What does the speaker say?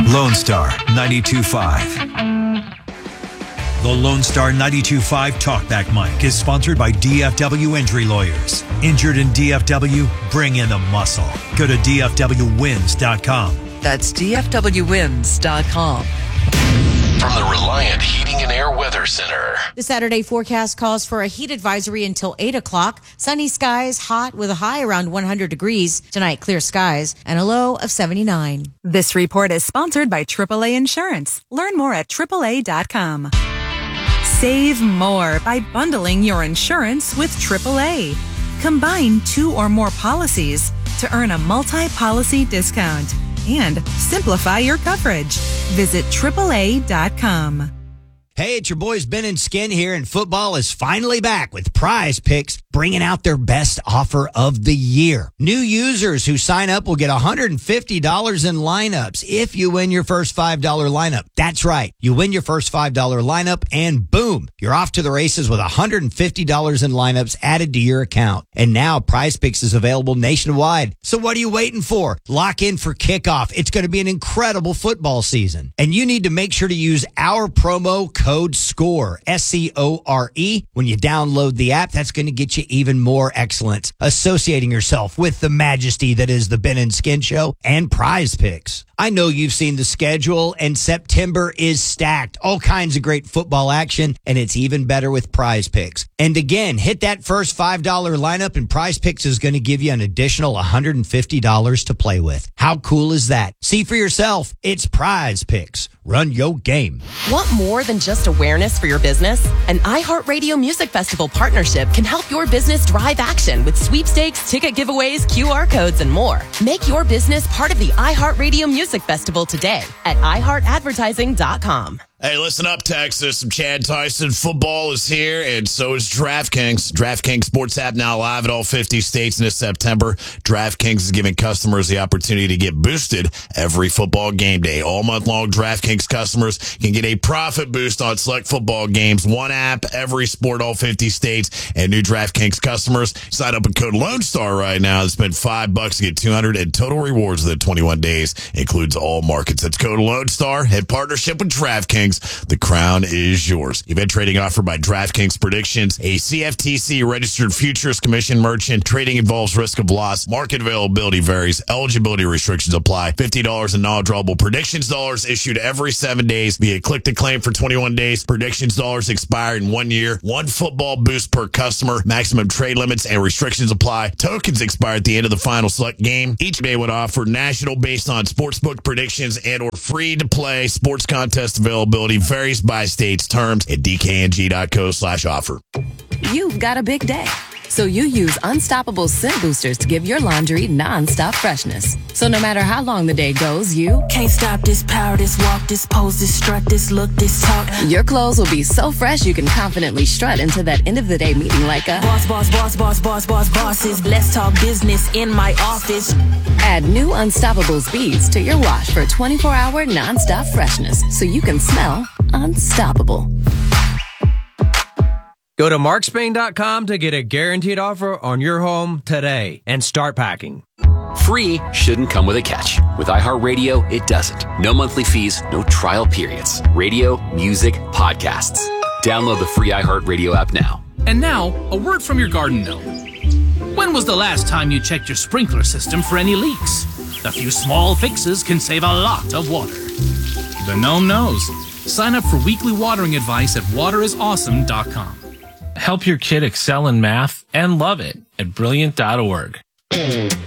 Lone Star 92.5. The Lone Star 92.5 Talkback Mic is sponsored by DFW Injury Lawyers. Injured in DFW? Bring in the muscle. Go to DFWWins.com. That's DFWWins.com. From the Reliant Heating and Air Weather Center. The Saturday forecast calls for a heat advisory until 8 o'clock. Sunny skies, hot with a high around 100 degrees. Tonight, clear skies and a low of 79. This report is sponsored by AAA Insurance. Learn more at AAA.com. Save more by bundling your insurance with AAA. Combine 2 or more policies to earn a multi-policy discount and simplify your coverage. Visit AAA.com. Hey, it's your boys Ben and Skin here, and football is finally back with Prize Picks bringing out their best offer of the year. New users who sign up will get $150 in lineups if you win your first $5 lineup. That's right. You win your first $5 lineup and boom, you're off to the races with $150 in lineups added to your account. And now Prize Picks is available nationwide. So what are you waiting for? Lock in for kickoff. It's going to be an incredible football season. And you need to make sure to use our promo code SCORE, SCORE. When you download the app, that's going to get you even more excellence, associating yourself with the majesty that is the Ben and Skin Show and Prize Picks. I know you've seen the schedule, and September is stacked. All kinds of great football action, and it's even better with Prize Picks. And again, hit that first $5 lineup, and Prize Picks is going to give you an additional $150 to play with. How cool is that? See for yourself. It's Prize Picks. Run your game. Want more than just awareness for your business? An iHeartRadio Music Festival partnership can help your business drive action with sweepstakes, ticket giveaways, QR codes, and more. Make your business part of the iHeartRadio Music Festival today at iHeartAdvertising.com. Hey, listen up, Texas. I'm Chad Tyson. Football is here, and so is DraftKings. DraftKings Sports app now live at all 50 states into September. DraftKings is giving customers the opportunity to get boosted every football game day. All month long, DraftKings customers can get a profit boost on select football games. One app, every sport, all 50 states. And new DraftKings customers, sign up with code Lone Star right now. Spend $5 to get $200 in total rewards within 21 days. Includes all markets. That's code Lone Star. Head partnership with DraftKings. The crown is yours. Event trading offered by DraftKings Predictions, a CFTC registered futures commission merchant. Trading involves risk of loss. Market availability varies. Eligibility restrictions apply. $50 in non-drawable predictions dollars issued every 7 days via click to claim for 21 days. Predictions dollars expire in 1 year. One football boost per customer. Maximum trade limits and restrictions apply. Tokens expire at the end of the final select game. Each day would offer national based on sportsbook predictions and or free to play sports contest availability. Varies by states. Terms at dkng.co/offer. You've got a big day, so you use Unstoppable Scent Boosters to give your laundry non-stop freshness. So no matter how long the day goes, you can't stop this power, this walk, this pose, this strut, this look, this talk. Your clothes will be so fresh you can confidently strut into that end of the day meeting like a bosses. Let's talk business in my office. Add new Unstoppable beads to your wash for 24-hour non-stop freshness so you can smell unstoppable. Go to markspain.com to get a guaranteed offer on your home today and start packing. Free shouldn't come with a catch. With iHeartRadio, it doesn't. No monthly fees, no trial periods. Radio, music, podcasts. Download the free iHeartRadio app now. And now, a word from your garden gnome. When was the last time you checked your sprinkler system for any leaks? A few small fixes can save a lot of water. The gnome knows. Sign up for weekly watering advice at waterisawesome.com. Help your kid excel in math and love it at brilliant.org.